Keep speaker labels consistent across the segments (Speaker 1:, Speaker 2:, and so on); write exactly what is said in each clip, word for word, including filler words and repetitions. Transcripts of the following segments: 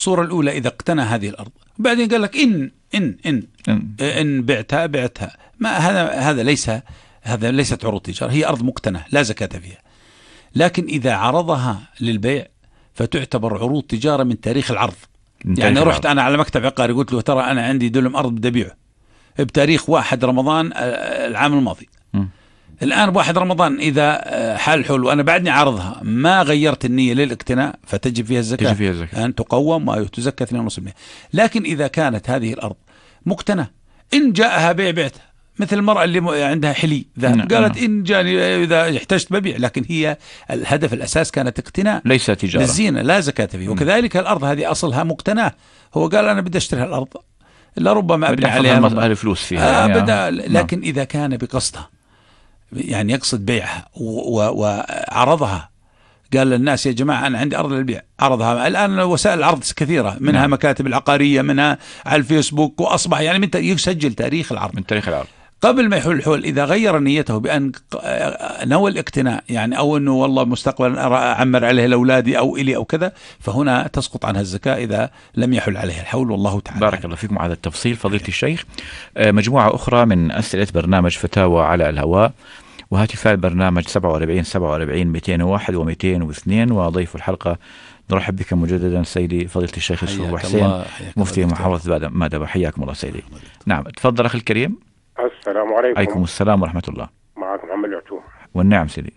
Speaker 1: الصورة الأولى إذا اقتنى هذه الأرض، بعدين قال لك إن إن إن إن بعتها بعتها، ما هذا هذا ليس هذا ليست عروض تجارة، هي أرض مقتنى لا زكاة فيها. لكن إذا عرضها للبيع فتعتبر عروض تجارة من تاريخ العرض. يعني رحت أنا على مكتب عقاري قلت له ترى أنا عندي دلم أرض بدي أبيعه بتاريخ واحد رمضان العام الماضي. م. الآن واحد رمضان إذا حال حول وأنا بعدني عارضها ما غيرت النية للاقتناء فتجب فيها الزكاة، تجب فيها الزكاة. أن تقوم وتزكى اثنين ونصف بالمئة. لكن إذا كانت هذه الأرض مقتنى إن جاءها بيع بعتها، مثل المرأة اللي عندها حلي ذهب قالت إن جاني إذا احتجت ببيع، لكن هي الهدف الأساس كانت اقتناء
Speaker 2: ليس تجارة
Speaker 1: للزينة لا زكاة فيه. وكذلك الأرض هذه أصلها مقتناه، هو قال أنا بدي أشتري الأرض لربما أبني عليها
Speaker 2: الفلوس فيها
Speaker 1: آه بدأ. لكن نعم. إذا كان بقصدها يعني يقصد بيعها وعرضها، قال للناس يا جماعة أنا عندي أرض للبيع، عرضها. الآن وسائل العرض كثيرة منها نعم. مكاتب العقارية، منها على الفيسبوك، وأصبح يعني من يسجل تاريخ العرض
Speaker 2: من تاريخ العرض
Speaker 1: قبل ما يحول الحول. إذا غير نيته بأن نوى الاقتناء يعني أو أنه والله مستقبلا أعمر عليه لأولادي أو إلي أو كذا، فهنا تسقط عنها الزكاة إذا لم يحل عليها الحول. والله تعالى
Speaker 2: بارك الله فيكم على التفصيل فضيلة الشيخ. مجموعة أخرى من أسئلة برنامج فتاوى على الهواء، وهاتفاء البرنامج سبعة وأربعين سبعة وأربعين مئتين وواحد ومئتين واثنين. وضيف الحلقة نرحب بك مجددا سيدي فضيلة الشيخ يوسف حسين مفتي محافظة مادبة. حياكم الله سيدي. نعم تفضل أخي الكريم.
Speaker 3: السلام عليكم.
Speaker 2: عليكم السلام ورحمة الله.
Speaker 3: معكم محمد العتوم.
Speaker 2: والنعم سيدي.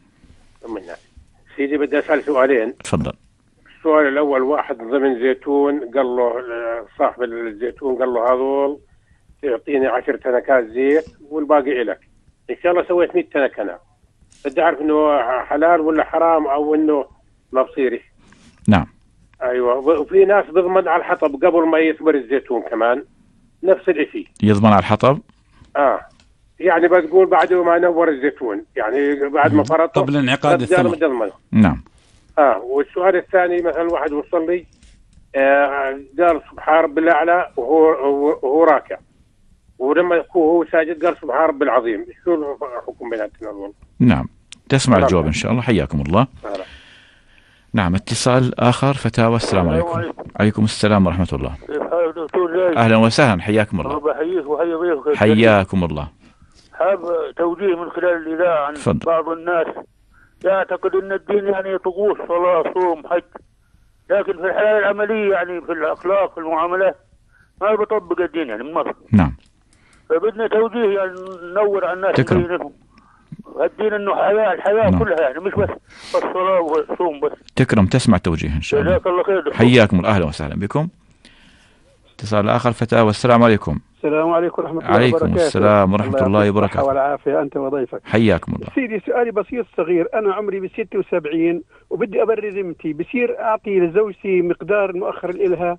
Speaker 3: سيدي بدي أسأل سؤالين.
Speaker 2: تفضل.
Speaker 3: السؤال الأول، واحد ضمن زيتون قال له صاحب الزيتون قال له هذول تعطيني عشر تنكات زيت والباقي إلك، إن شاء الله سويت مئة تنك أنا، بدي أعرف إنه حلال ولا حرام أو إنه ما بصيري.
Speaker 2: نعم.
Speaker 3: أيوة. وفي ناس بضمن على الحطب قبل ما يثمر الزيتون كمان نفس الشيء.
Speaker 2: يضمن على الحطب؟
Speaker 3: آه يعني بتقول بعد ما نور الزيتون يعني بعد ما فرطه
Speaker 1: قبل انعقاد الثمر.
Speaker 2: نعم.
Speaker 3: اه والسؤال الثاني، مثلا واحد وصل لي آه قال سبحان رب الأعلى وهو وهو راكع، ولما يكون هو ساجد قال سبحان رب العظيم، شو الحكم بيناتنا والله؟
Speaker 2: نعم تسمع نعم. الجواب إن شاء الله. حياكم الله. نعم. نعم اتصال آخر فتاوى. السلام عليكم. عليكم السلام ورحمة الله. أهلا وسهلا حياكم الله.
Speaker 4: بحييك وحيي ضيفك.
Speaker 2: حياكم الله.
Speaker 4: حاب توجيه من خلال الإذاعة عن فضل. بعض الناس يعتقد أن الدين يعني طقوس صلاة صوم حج، لكن في الحياة العملية يعني في الأخلاق في المعاملات ما بيطبق الدين يعني من مرة.
Speaker 2: نعم.
Speaker 4: فبدنا توجيه يعني ننور على الناس دينهم. الدين انه حياة الحياة نعم. كلها يعني مش بس الصلاة والصوم بس.
Speaker 2: تكرم تسمع توجيه ان شاء الله.
Speaker 4: جزاك الله خير.
Speaker 2: حياكم الله اهلا وسهلا بكم. اتصال اخر فتاوى. السلام عليكم.
Speaker 5: السلام عليكم ورحمة الله
Speaker 2: وبركاته.
Speaker 5: وبركاته.
Speaker 2: عليكم السلام ورحمة الله وبركاته.
Speaker 5: والعافية أنت وضيفك.
Speaker 2: حياكم الله.
Speaker 5: سيدي سؤالي بسيط صغير، أنا عمري بستة وسبعين وبدي أبرر ذمتي، بصير أعطي لزوجتي مقدار مؤخر الإلها،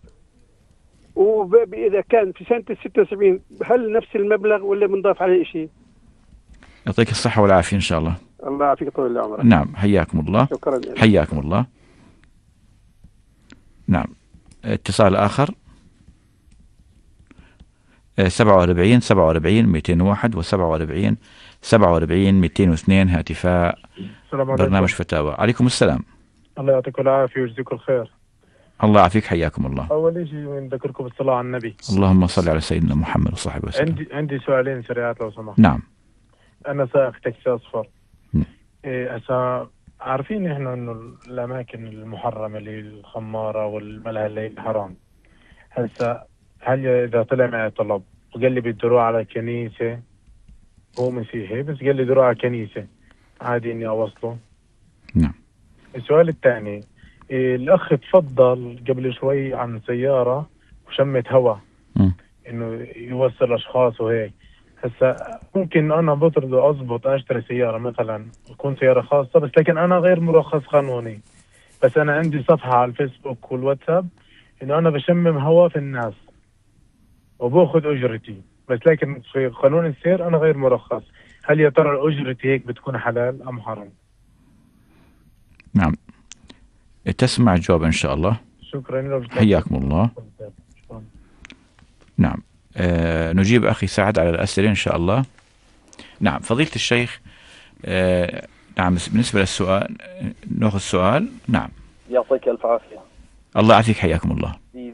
Speaker 5: وإذا كان في سنة الستة وسبعين هل نفس المبلغ ولا بنضاف عليه شيء؟
Speaker 2: يعطيك الصحة والعافية إن شاء الله.
Speaker 5: الله يعافيك طول عمرك.
Speaker 2: نعم حياكم الله.
Speaker 5: شكرا.
Speaker 2: حياكم الله. نعم اتصال آخر. سبعة وأربعين سبعة وأربعين مئتين وواحد وسبعة وأربعين سبعة وأربعين مئتين واثنين هاتفاء برنامج فتاوى. عليكم السلام.
Speaker 6: الله يعطيكم العافية ويجزيكم الخير.
Speaker 2: الله يعافيك حياكم الله.
Speaker 6: أول شيء من ذكركم بالصلاة على النبي.
Speaker 2: اللهم صل على سيدنا محمد وصحبه وسلم.
Speaker 6: عندي عندي سؤالين سريعات لو سمحت.
Speaker 2: نعم.
Speaker 6: أنا سائق تاكسي أصفر. إيه هسا عارفين إحنا إنه الأماكن المحرمة اللي الخمارة والملهى الليل حرام. هسا هل إذا طلع معي طلب وقال لي بدي أروح على كنيسة، هو مسيحي بس قال لي بدي أروح على كنيسة، عادي إني أوصله؟
Speaker 2: نعم.
Speaker 6: السؤال الثاني، إيه الأخ تفضل قبل شوي عن سيارة وشمت هواء إنه يوصل أشخاص وهيك. هسا ممكن أنا بطرد أضبط أشتري سيارة مثلا تكون سيارة خاصة، بس لكن أنا غير مرخص قانوني، بس أنا عندي صفحة على الفيسبوك والواتساب إنه أنا بشمم هواء في الناس وبأخذ أجرتي، بس لكن في قانون السير أنا غير مرخص. هل يا ترى أجرتي هيك بتكون حلال أم حرام؟
Speaker 2: نعم تسمع الجواب إن شاء الله.
Speaker 6: شكرا.
Speaker 2: حياكم الله. نعم آه نجيب أخي سعد على الأسئلة إن شاء الله. نعم فضيلة الشيخ آه نعم بالنسبة للسؤال نأخذ السؤال. نعم
Speaker 7: يعطيك ألف عافية.
Speaker 2: الله يعافيك حياكم الله.